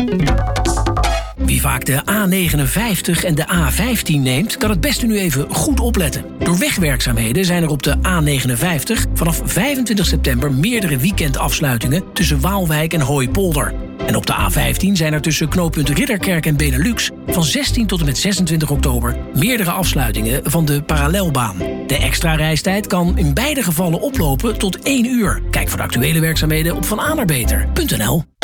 Wie vaak de A59 en de A15 neemt, kan het beste nu even goed opletten. Door wegwerkzaamheden zijn er op de A59 vanaf 25 september meerdere weekendafsluitingen tussen Waalwijk en Hooipolder. En op de A15 zijn er tussen knooppunt Ridderkerk en Benelux van 16 tot en met 26 oktober meerdere afsluitingen van de parallelbaan. De extra reistijd kan in beide gevallen oplopen tot 1 uur. Kijk voor de actuele werkzaamheden op vananaarbeter.nl.